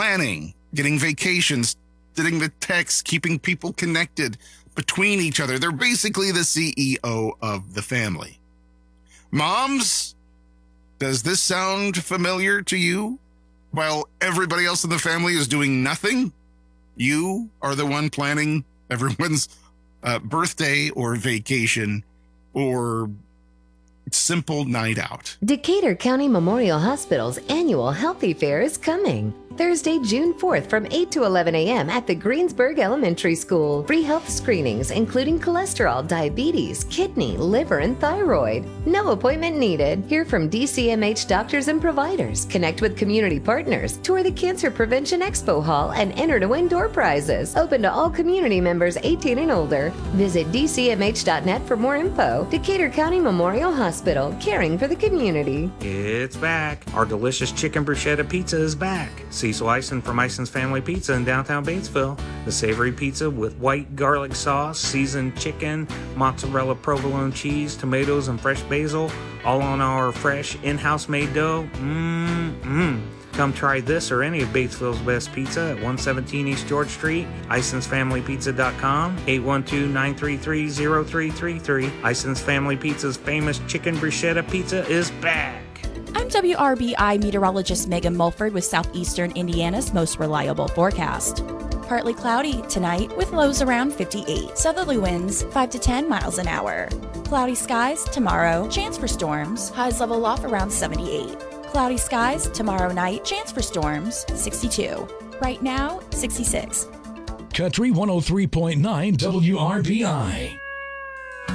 planning, getting vacations, sending the texts, keeping people connected between each other. They're basically the CEO of the family. Moms, does this sound familiar to you? While everybody else in the family is doing nothing, you are the one planning everyone's birthday or vacation or simple night out. Decatur County Memorial Hospital's annual Healthy Fair is coming. Thursday, June 4th from 8 to 11 a.m. at the Greensburg Elementary School. Free health screenings including cholesterol, diabetes, kidney, liver, and thyroid. No appointment needed. Hear from DCMH doctors and providers. Connect with community partners. Tour the Cancer Prevention Expo Hall and enter to win door prizes. Open to all community members 18 and older. Visit dcmh.net for more info. Decatur County Memorial Hospital, caring for the community. It's back. Our delicious chicken bruschetta pizza is back. Cecil Eisen from Eisen's Family Pizza in downtown Batesville. The savory pizza with white garlic sauce, seasoned chicken, mozzarella provolone cheese, tomatoes, and fresh basil, all on our fresh in-house made dough. Come try this or any of Batesville's best pizza at 117 East George Street, IsonsFamilyPizza.com, 812-933-0333. Ison's Family Pizza's famous chicken bruschetta pizza is back. I'm WRBI meteorologist Megan Mulford with Southeastern Indiana's most reliable forecast. Partly cloudy tonight with lows around 58. Southerly winds 5 to 10 miles an hour. Cloudy skies tomorrow, chance for storms. Highs level off around 78. Cloudy skies tomorrow night, chance for storms 62. Right now, 66. Country 103.9 WRBI.